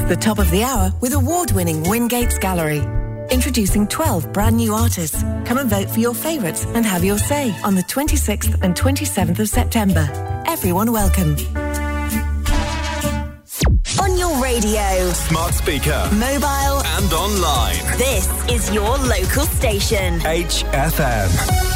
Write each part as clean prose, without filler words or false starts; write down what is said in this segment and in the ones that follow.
the top of the hour with award-winning Wingates Gallery. Introducing 12 brand new artists. Come and vote for your favourites and have your say on the 26th and 27th of September. Everyone welcome. On your radio, smart speaker, mobile and online. This is your local station. HFM.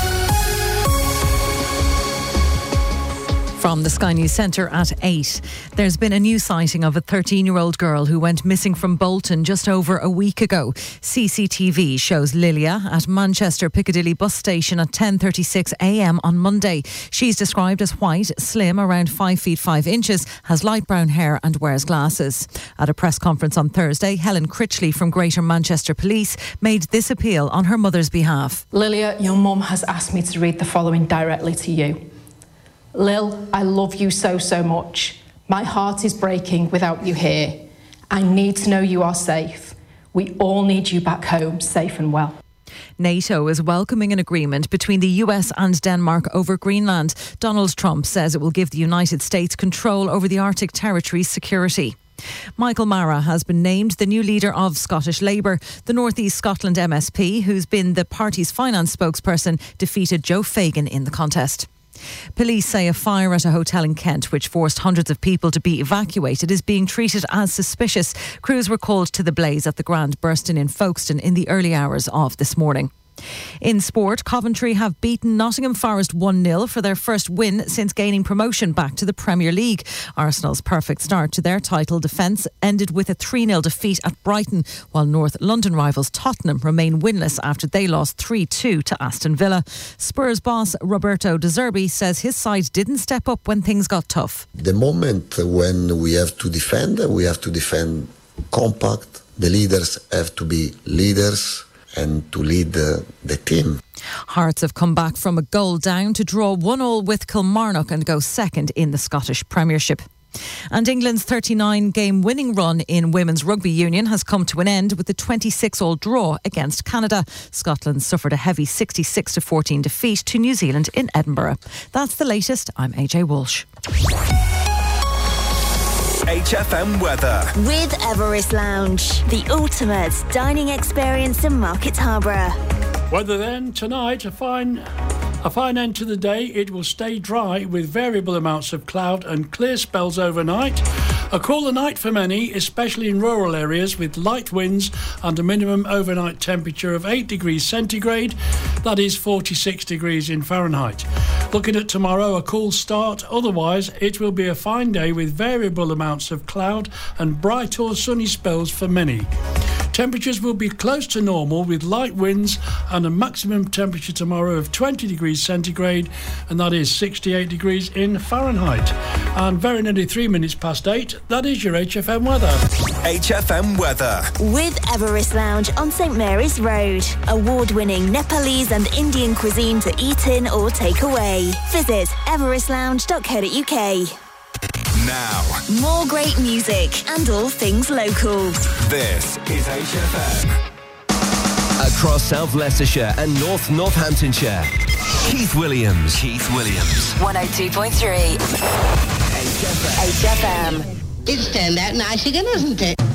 From the Sky News Centre at 8. There's been a new sighting of a 13-year-old girl who went missing from Bolton just over a week ago. CCTV shows Lilia at Manchester Piccadilly bus station at 10:36 a.m. on Monday. She's described as white, slim, around 5 feet 5 inches, has light brown hair and wears glasses. At a press conference on Thursday, Helen Critchley from Greater Manchester Police made this appeal on her mother's behalf. Lilia, your mum has asked me to read the following directly to you. Lil, I love you so much. My heart is breaking without you here. I need to know you are safe. We all need you back home, safe and well. NATO is welcoming an agreement between the US and Denmark over Greenland. Donald Trump says it will give the United States control over the Arctic territory's security. Michael Mara has been named the new leader of Scottish Labour. The North East Scotland MSP, who's been the party's finance spokesperson, defeated Joe Fagan in the contest. Police say a fire at a hotel in Kent, which forced hundreds of people to be evacuated, is being treated as suspicious. Crews were called to the blaze at the Grand Burston in Folkestone in the early hours of this morning. In sport, Coventry have beaten Nottingham Forest 1-0 for their first win since gaining promotion back to the Premier League. Arsenal's perfect start to their title defence ended with a 3-0 defeat at Brighton, while North London rivals Tottenham remain winless after they lost 3-2 to Aston Villa. Spurs boss Roberto De Zerbi says his side didn't step up when things got tough. The moment when we have to defend compact. The leaders have to be leaders and to lead the team. Hearts have come back from a goal down to draw 1-1 with Kilmarnock and go second in the Scottish Premiership. And England's 39-game winning run in Women's Rugby Union has come to an end with the 26-all draw against Canada. Scotland suffered a heavy 66-14 defeat to New Zealand in Edinburgh. That's the latest. I'm AJ Walsh. HFM weather. With Everest Lounge, the ultimate dining experience in Market Harborough. Weather then, tonight, a fine end to the day. It will stay dry with variable amounts of cloud and clear spells overnight. A cooler night for many, especially in rural areas, with light winds and a minimum overnight temperature of 8 degrees centigrade. That is 46 degrees in Fahrenheit. Looking at tomorrow, a cool start. Otherwise, it will be a fine day with variable amounts of cloud and bright or sunny spells for many. Temperatures will be close to normal with light winds and a maximum temperature tomorrow of 20 degrees centigrade, and that is 68 degrees in Fahrenheit. And very nearly 3 minutes past 8, that is your HFM weather. HFM weather. With Everest Lounge on St Mary's Road. Award-winning Nepalese and Indian cuisine to eat in or take away. Visit everestlounge.co.uk. Now, more great music and all things local. This is HFM. Across South Leicestershire and North Northamptonshire, Keith Williams. 102.3 HFM. It's turned out nice again, hasn't it?